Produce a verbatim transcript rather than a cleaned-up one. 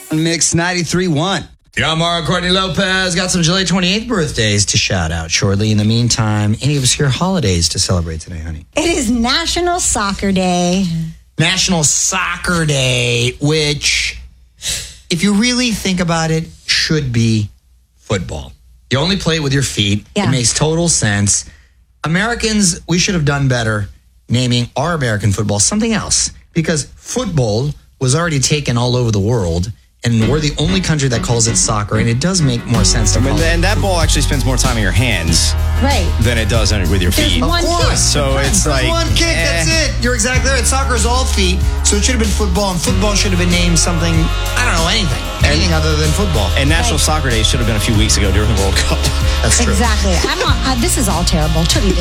Mix ninety-three point one. John Morrow, Courtney Lopez got some July twenty-eighth birthdays to shout out shortly. In the meantime, any obscure holidays to celebrate today, honey? It is National Soccer Day. National Soccer Day, which, if you really think about it, should be football. You only play it with your feet. Yeah. It makes total sense. Americans, we should have done better naming our American football something else, because football was already taken all over the world, and we're the only country that calls it soccer, and it does make more sense to call And, it. and that ball actually spends more time in your hands Right. than it does with your There's feet. one Of course. kick. So it's like One kick, eh. that's it. You're exactly right. Soccer is all feet, so it should have been football, and football should have been named something, I don't know, anything. Anything other than football. And National Soccer Day should have been a few weeks ago during the World Cup. That's true. Exactly. I'm on, uh, this is all terrible. Should be